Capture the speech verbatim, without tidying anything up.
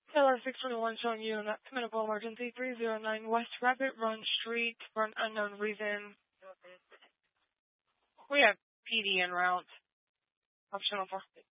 Taylor six twenty-one showing you that committable emergency three zero nine West Rabbit Run Street for an unknown reason. We have P D en route. Optional for